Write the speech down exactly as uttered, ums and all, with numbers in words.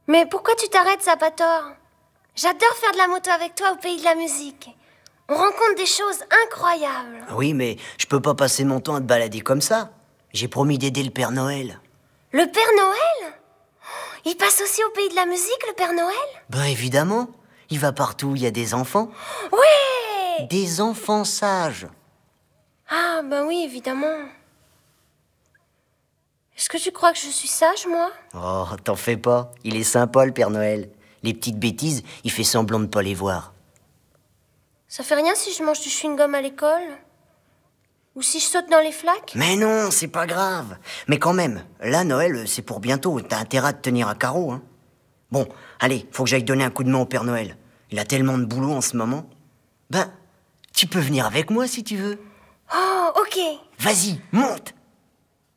Mais pourquoi tu t'arrêtes, Zapator? J'adore faire de la moto avec toi au pays de la musique. On rencontre des choses incroyables. Oui, mais je peux pas passer mon temps à te balader comme ça. J'ai promis d'aider le Père Noël. Le Père Noël? Il passe aussi au pays de la musique, le Père Noël? Ben évidemment, il va partout où il y a des enfants. Oui! Des enfants sages. Ah, ben oui, évidemment. Est-ce que tu crois que je suis sage, moi? Oh, t'en fais pas, il est sympa le Père Noël. Les petites bêtises, il fait semblant de pas les voir. Ça fait rien si je mange du chewing-gum à l'école? Ou si je saute dans les flaques? Mais non, c'est pas grave. Mais quand même, là, Noël, c'est pour bientôt. T'as intérêt à te tenir à carreau, hein. Bon, allez, faut que j'aille donner un coup de main au Père Noël. Il a tellement de boulot en ce moment. Ben, tu peux venir avec moi si tu veux. Oh, ok. Vas-y, monte.